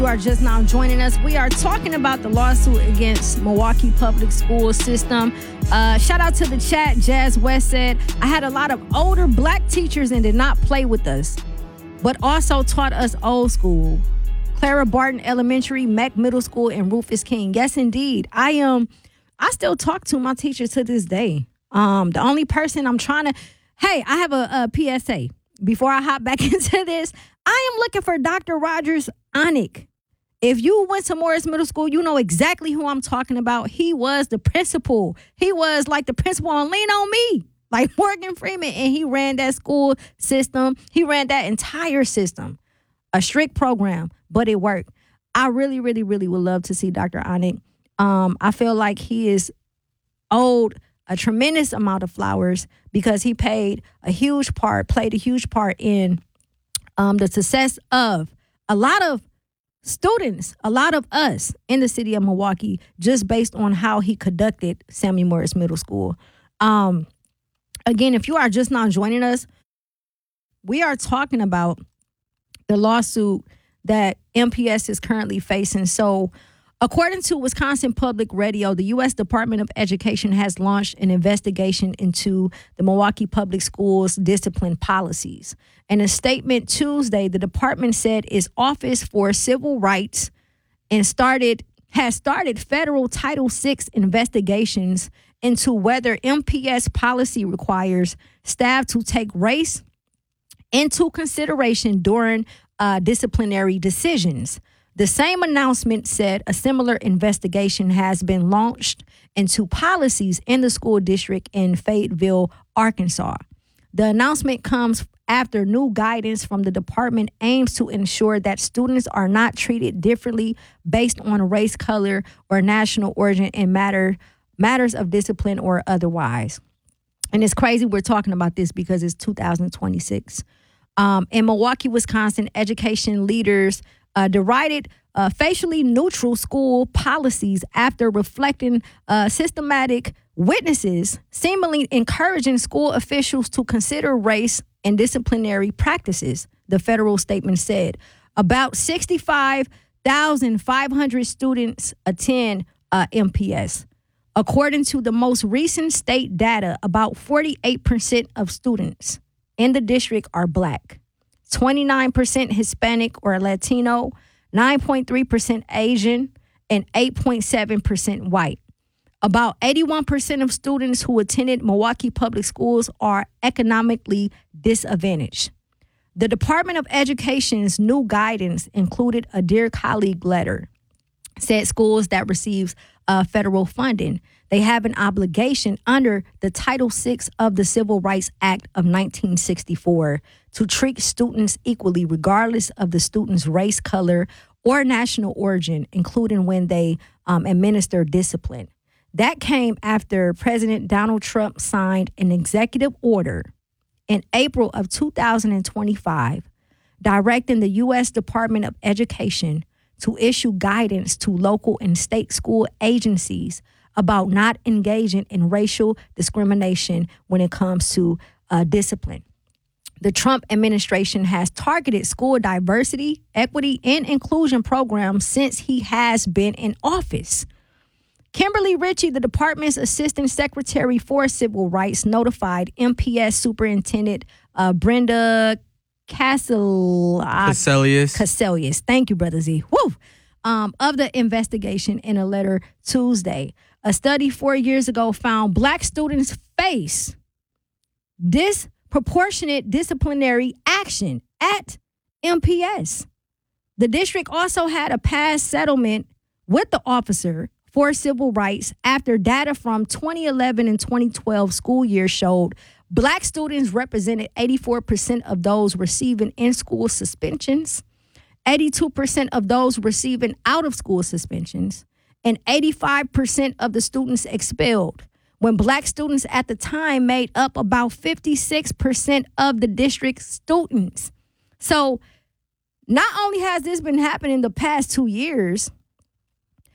You are just now joining us. We are talking about the lawsuit against Milwaukee Public School System. Shout out to the chat. Jazz West said, I had a lot of older black teachers and did not play with us, but also taught us old school. Clara Barton Elementary, Mac Middle School, and Rufus King. Yes, indeed. I still talk to my teachers to this day. The only person I'm trying to... Hey, I have a PSA. Before I hop back into this, I am looking for Dr. Rogers Onick. If you went to Morris Middle School, you know exactly who I'm talking about. He was the principal. He was like the principal on Lean On Me, like Morgan Freeman, and he ran that school system. He ran that entire system, a strict program, but it worked. I really, really, really would love to see Dr. Onick. I feel like he is owed a tremendous amount of flowers because he played a huge part in the success of a lot of students, a lot of us in the city of Milwaukee, just based on how he conducted Samuel Morris Middle School. Again, if you are just now joining us, we are talking about the lawsuit that MPS is currently facing. So, according to Wisconsin Public Radio, the U.S. Department of Education has launched an investigation into the Milwaukee Public Schools discipline policies. In a statement Tuesday, the department said its Office for Civil Rights has started federal Title VI investigations into whether MPS policy requires staff to take race into consideration during disciplinary decisions. The same announcement said a similar investigation has been launched into policies in the school district in Fayetteville, Arkansas. The announcement comes after new guidance from the department aims to ensure that students are not treated differently based on race, color, or national origin in matters of discipline or otherwise. And it's crazy we're talking about this because it's 2026. In Milwaukee, Wisconsin, education leaders derided facially neutral school policies after reflecting systematic witnesses seemingly encouraging school officials to consider race and disciplinary practices, the federal statement said. About 65,500 students attend MPS. According to the most recent state data, about 48% of students in the district are black, 29% Hispanic or Latino, 9.3% Asian, and 8.7% white. About 81% of students who attended Milwaukee Public Schools are economically disadvantaged. The Department of Education's new guidance included a Dear Colleague letter. Said schools that receive federal funding, they have an obligation under the Title VI of the Civil Rights Act of 1964 to treat students equally regardless of the student's race, color, or national origin, including when they administer discipline. That came after President Donald Trump signed an executive order in April of 2025 directing the U.S. Department of Education to issue guidance to local and state school agencies about not engaging in racial discrimination when it comes to discipline. The Trump administration has targeted school diversity, equity, and inclusion programs since he has been in office. Kimberly Ritchie, the department's assistant secretary for civil rights, notified MPS Superintendent Brenda Cassellius. Thank you, Brother Z. Woo! Of the investigation in a letter Tuesday. A study 4 years ago found black students face disproportionate disciplinary action at MPS. The district also had a past settlement with the officer for civil rights after data from 2011 and 2012 school year showed black students represented 84% of those receiving in-school suspensions, 82% of those receiving out-of-school suspensions, and 85% of the students expelled, when black students at the time made up about 56% of the district's students. So not only has this been happening the past 2 years,